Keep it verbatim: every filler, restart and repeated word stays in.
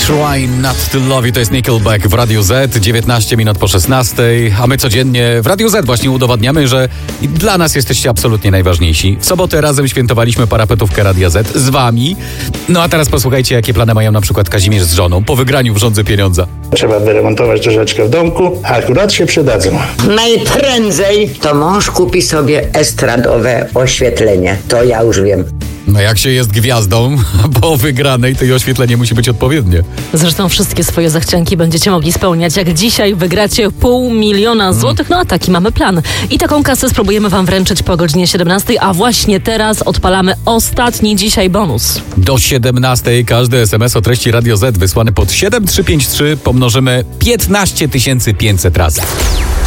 Try Not To Love You, to jest Nickelback w Radiu Z, dziewiętnaście minut po szesnastej, a my codziennie w Radiu Z właśnie udowadniamy, że dla nas jesteście absolutnie najważniejsi. W sobotę razem świętowaliśmy parapetówkę Radia Z z wami. No a teraz posłuchajcie, jakie plany mają na przykład Kazimierz z żoną po wygraniu w Żądze Pieniądza. Trzeba wyremontować troszeczkę w domku, a akurat się przydadzą. Najprędzej to mąż kupi sobie estradowe oświetlenie. To ja już wiem. No jak się jest gwiazdą po wygranej, to i oświetlenie musi być odpowiednie. Zresztą wszystkie swoje zachcianki będziecie mogli spełniać, jak dzisiaj wygracie pół miliona złotych. No a taki mamy plan. I taką kasę spróbujemy wam wręczyć po godzinie siedemnastej, a właśnie teraz odpalamy ostatni dzisiaj bonus. Do siedemnastej każdy es em es o treści Radio Z wysłany pod siedem trzy pięć trzy pomnożymy piętnaście tysięcy pięćset razy.